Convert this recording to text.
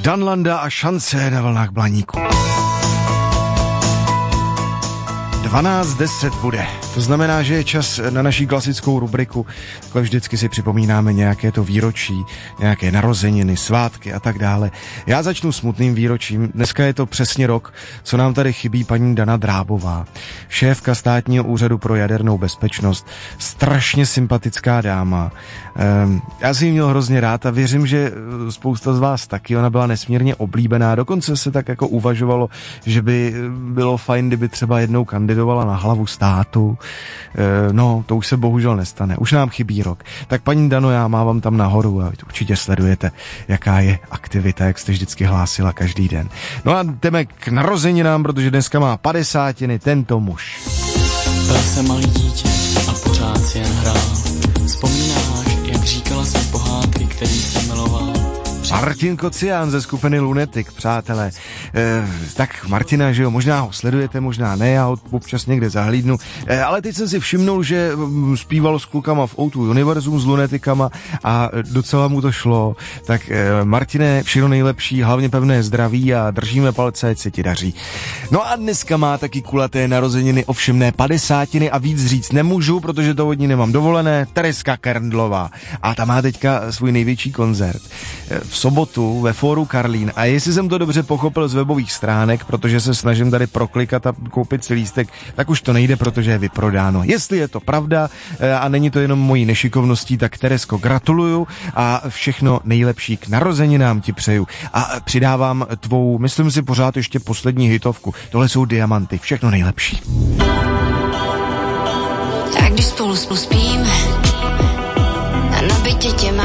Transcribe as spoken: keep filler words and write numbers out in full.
Dan Landa a Šance na vlnách Blaníku. dvanáct deset bude. To znamená, že je čas na naší klasickou rubriku. Takhle vždycky si připomínáme nějaké to výročí, nějaké narozeniny, svátky a tak dále. Já začnu smutným výročím. Dneska je to přesně rok, co nám tady chybí paní Dana Drábová. Šéfka Státního úřadu pro jadernou bezpečnost. Strašně sympatická dáma. Ehm, já si ji měl hrozně rád a věřím, že spousta z vás taky. Ona byla nesmírně oblíbená. Dokonce se tak jako uvažovalo, že by bylo fajn, kdyby třeba jednou kandidovala na hlavu státu. E, no, to už se bohužel nestane. Už nám chybí rok. Tak paní Dano, já mávám tam nahoru a určitě sledujete, jaká je aktivita, jak jste vždycky hlásila každý den. No a jdeme k narozeninám, protože dneska má padesátiny tento muž. Byl jsem malý dítě a pořád si jen hrál. Vzpomínáš, jak říkala jsem pohádky, který jsem miloval? Martin Kocián ze skupiny Lunetik, přátelé. E, tak Martina, že jo, možná ho sledujete, možná ne, já ho občas někde zahlídnu, e, ale teď jsem si všimnul, že zpívalo s klukama v O dva Univerzum s Lunetikama a docela mu to šlo. Tak e, Martine, všechno nejlepší, hlavně pevné zdraví a držíme palce, ať se ti daří. No a dneska má taky kulaté narozeniny, ovšem ne padesátiny a víc říct nemůžu, protože to od ní nemám dovolené, Tereska Kerndlová. A ta má teďka svůj největší koncert. E, v sobotu ve Fóru Karlín a jestli jsem to dobře pochopil z webových stránek, protože se snažím tady proklikat a koupit si lístek, tak už to nejde, protože je vyprodáno. Jestli je to pravda a není to jenom mojí nešikovností, tak Teresko gratuluju a všechno nejlepší k narozeninám ti přeju. A přidávám tvou, myslím si pořád ještě poslední hitovku. Tohle jsou Diamanty, všechno nejlepší. Tak když spolu spolu spíme, na bytě tě mám.